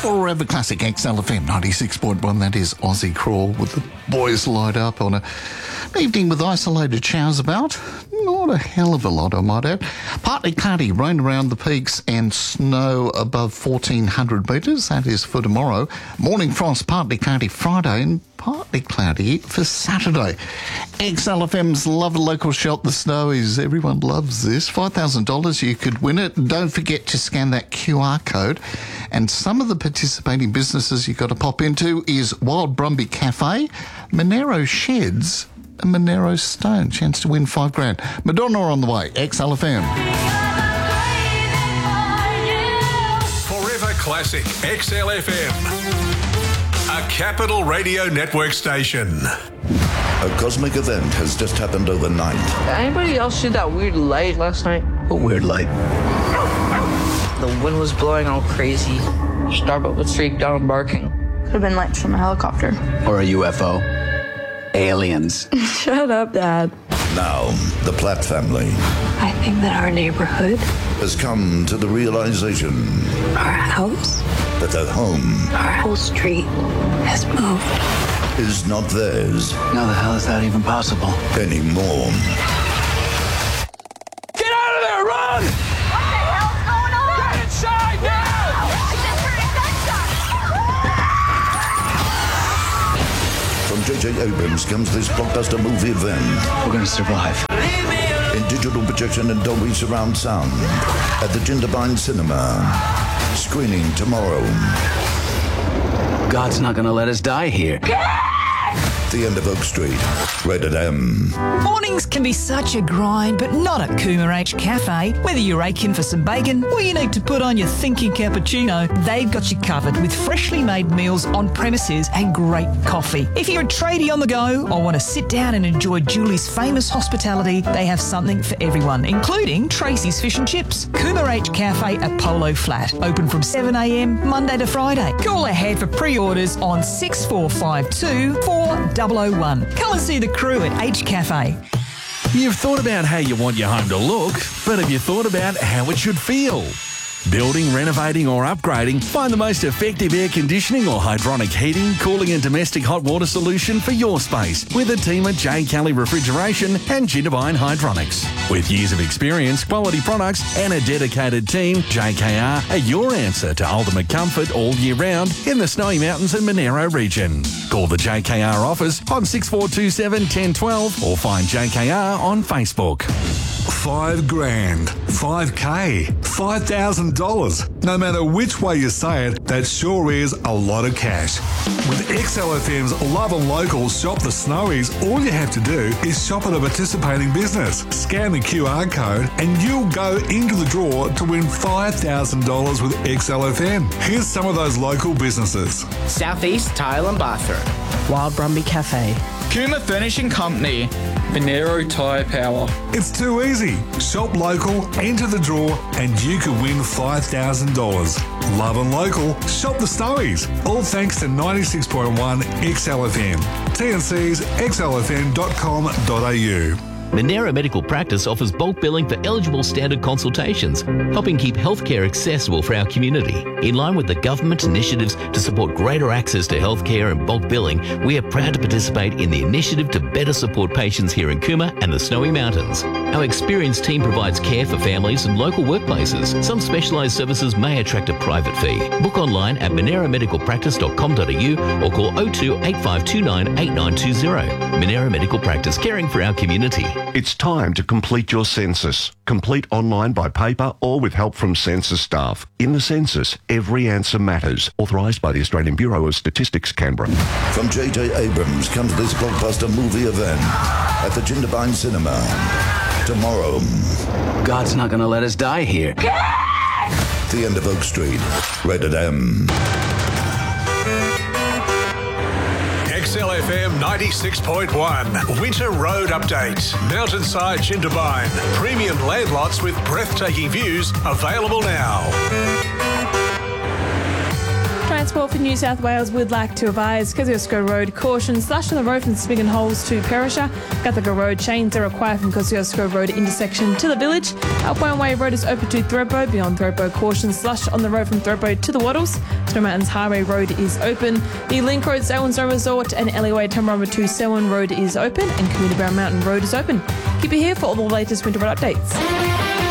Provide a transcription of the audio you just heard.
Forever Classic XLFM 96.1. That is Aussie Crawl with the boys light up on an evening with isolated showers about. Not a hell of a lot, I might add. Partly cloudy, rain around the peaks and snow above 1,400 metres. That is for tomorrow. Morning frost, partly cloudy Friday and partly cloudy for Saturday. XLFM's Love Local Shop. The Snowies. Everyone loves this. $5,000. You could win it. Don't forget to scan that QR code. And some of the participating businesses you've got to pop into is Wild Brumby Cafe, Monero Sheds, and Monero Stone. Chance to win $5,000. Madonna on the way. XLFM. Forever Classic XLFM. A Capital Radio Network station. A cosmic event has just happened overnight. Anybody else see that weird light last night? What weird light? The wind was blowing all crazy. Starbuck was freaked out and barking. Could have been lights from a helicopter. Or a UFO. Aliens. Shut up, Dad. Now, the Platt family I think that our neighborhood, has come to the realization our house, that their home our whole street has moved. is not theirs How the hell is that even possible? anymore. Get out of there! Run! What the hell's going on? Get inside now! I just heard a gunshot. From J.J. Abrams comes this blockbuster movie event We're gonna survive. in digital projection and Dolby surround sound at the Jindabyne Cinema. Screening tomorrow. God's not gonna let us die here. The End of Oak Street. Rated M. Mornings can be such a grind, but not at Cooma H Cafe. Whether you're aching for some bacon or you need to put on your thinking cappuccino, they've got you covered with freshly made meals on premises and great coffee. If you're a tradie on the go or want to sit down and enjoy Julie's famous hospitality, they have something for everyone, including Tracy's Fish and Chips. Cooma H Cafe at Polo Flat, open from 7 a.m. Monday to Friday. Call ahead for pre-orders on 6452 4001. Come and see the crew at H Cafe. You've thought about how you want your home to look, but have you thought about how it should feel? Building, renovating or upgrading, find the most effective air conditioning or hydronic heating, cooling and domestic hot water solution for your space with a team at J. Kelly Refrigeration and Jindabyne Hydronics. With years of experience, quality products and a dedicated team, JKR are your answer to ultimate comfort all year round in the Snowy Mountains and Monero region. Call the JKR office on 6427 1012 or find JKR on Facebook. $5,000, $5K, $5,000. No matter which way you say it, that sure is a lot of cash. With XLFM's Love and Local Shop the Snowies, all you have to do is shop at a participating business, scan the QR code, and you'll go into the draw to win $5,000 with XLFM. Here's some of those local businesses. Southeast Tile and Bathroom. Wild Brumby Cafe. Cooma Furnishing Company. Monero Tyre Power. It's too easy. Shop local, enter the draw, and you could win $5,000. Love and local, shop the Snowies. All thanks to 96.1 XLFM. TNC's xlfm.com.au. Monero Medical Practice offers bulk billing for eligible standard consultations, helping keep healthcare accessible for our community. In line with the government initiatives to support greater access to healthcare and bulk billing, we are proud to participate in the initiative to better support patients here in Cooma and the Snowy Mountains. Our experienced team provides care for families and local workplaces. Some specialised services may attract a private fee. Book online at moneromedicalpractice.com.au or call 02 8529 8920. Monero Medical Practice, caring for our community. It's time to complete your census. Complete online by paper or with help from census staff. In the census, every answer matters. Authorised by the Australian Bureau of Statistics, Canberra. From J.J. Abrams comes this blockbuster movie event at the Jindabyne Cinema. Tomorrow. God's not gonna let us die here. The End of Oak Street. Rated M. XLFM 96.1 Winter Road Update. Mountainside Jindabyne. Premium land lots with breathtaking views available now. Transport for New South Wales would like to advise Kosciuszko Road caution slush on the road from Spigon Holes to Perisher. Guthaga Road chains are required from Kosciuszko Road intersection to the village. Alpine Way Road is open to Thredbo. Beyond Thredbo, caution slush on the road from Thredbo to the Wattles. Snow Mountains Highway Road is open. The Link Road Selwyn Zone Resort and Alleyway Tamarama to Selwyn Road is open, and Community Brown Mountain Road is open. Keep it here for all the latest winter road updates.